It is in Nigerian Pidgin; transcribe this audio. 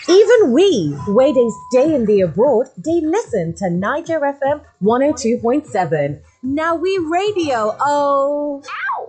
Even we, where they stay in the abroad, they listen to Niger FM 102.7. Now we radio, oh.